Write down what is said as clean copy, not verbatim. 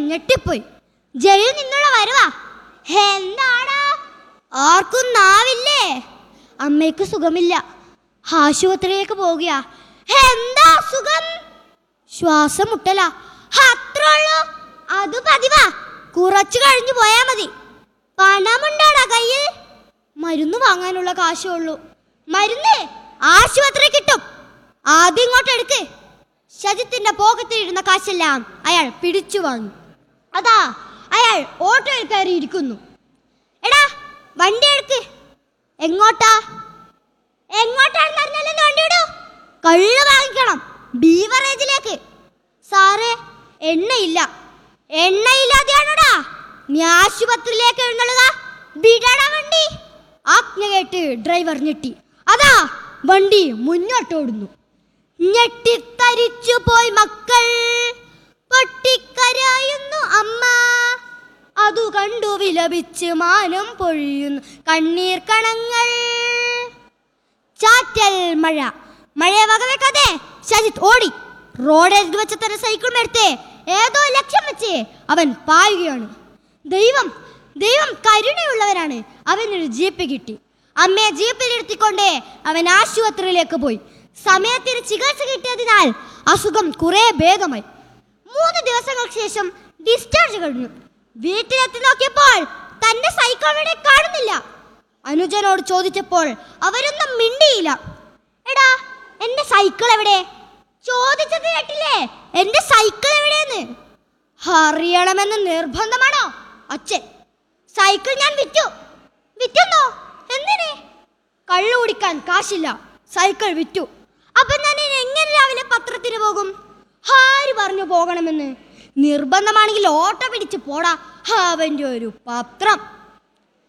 ഞെട്ടിപ്പോയി. ജയിലിൽ നിന്നുള്ള വരുവാ. എന്താടാ? ആർക്കും നാവില്ലേ? അമ്മയ്ക്ക് സുഖമില്ല, ആശുപത്രിയിലേക്ക് പോകുക. എന്താ സുഖം? ശ്വാസം മുട്ടല. അത്രേ ഉള്ളൂ? അത് പതിവാ, കുറച്ചു കഴിഞ്ഞു പോയാ മതി. പണമുണ്ടാടാ കയ്യിൽ? മരുന്ന് വാങ്ങാനുള്ള കാശേ ഉള്ളൂ. മരുന്ന് ആശുപത്രി കിട്ടും, ആദ്യം ഇങ്ങോട്ട് എടുക്ക്. ഷജിത്തിന്റെ പോക്കറ്റിലിരുന്ന കാശെല്ലാം അയാൾ പിടിച്ചു വാങ്ങി. അതാ അയാൾ ഓട്ടോയിൽ കയറി ഇരിക്കുന്നു. എടാ വണ്ടി എടുക്ക്. എങ്ങോട്ടാ? എങ്ങോട്ടാണെന്ന് അറിഞ്ഞാലേ വണ്ടി വിടൂ. കള്ള് വാങ്ങിക്കണം, ബീവറേജിലേക്ക്. സാറേ എണ്ണയില്ല. എണ്ണയില്ലാതെയാണോടാ നീ ആശുപത്രിയിലേക്ക് എഴുന്നള്ളുക? വിടടാ വണ്ടി. ആജ്ഞ കേട്ട് ഡ്രൈവർ ഞെട്ടി. അതാ വണ്ടി മുന്നോട്ടോടുന്നു. ഞെട്ടിത്തരിച്ചു പോയി മക്കൾ, പൊട്ടിക്കരയുന്നു അമ്മ. അതു കണ്ടു വിലപിച്ച് മാനം പൊഴിയുന്നു കണ്ണീർ കണങ്ങൾ. ചാറ്റൽ മഴ. മഴയെ വകവെക്കാതെ ഷജിത്ത് ഓടി. റോഡിൽ വെച്ച തന്റെ സൈക്കിൾ എടുത്ത് ഏതോ ലക്ഷ്യം വെച്ച് അവൻ പായുകയാണ്. ദൈവം ദൈവം കരുണയുള്ളവരാണ്. അവനൊരു ജീപ്പ് കിട്ടി. അമ്മയെ ജീപ്പിലിരുത്തിക്കൊണ്ട് അവൻ ആശുപത്രിയിലേക്ക് പോയി. സമയത്തിന് ചികിത്സ കിട്ടിയതിനാൽ അസുഖം കുറെ ഭേദമായി. 3 ദിവസങ്ങൾക്ക് ശേഷം ഡിസ്ചാർജ് കഴിഞ്ഞു. വീട്ടിലെത്തി നോക്കിയപ്പോൾ തന്റെ സൈക്കിൾ അവിടെ കാണുന്നില്ല. അനുജനോട് ചോദിച്ചപ്പോൾ അവരൊന്നും മിണ്ടിയില്ല. എടാ എന്റെ സൈക്കിൾ എവിടെ? ചോദിച്ചത് കേട്ടില്ലേ? എന്റെ സൈക്കിൾ എവിടെയെന്ന് അറിയണമെന്ന് നിർബന്ധമാണോ അച്ഛൻ? സൈക്കിൾ ഞാൻ വിറ്റു. വിറ്റുന്നോ? എന്തിന്? കള്ളു കുടിക്കാൻ കാശില്ല, സൈക്കിൾ വിറ്റു. അപ്പൊ ഞാൻ എങ്ങനെ രാവിലെ പത്രത്തിന് പോകും? ആര് പറഞ്ഞു പോകണമെന്ന്? നിർബന്ധമാണെങ്കിൽ ഓട്ടോ പിടിച്ച് പോടാ. അവന്റെ ഒരു പത്രം.